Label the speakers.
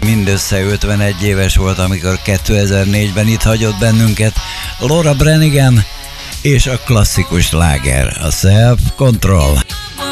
Speaker 1: mindössze 51 éves volt, amikor 2004-ben itt hagyott bennünket Laura Branigan, és a klasszikus sláger, a Self Control.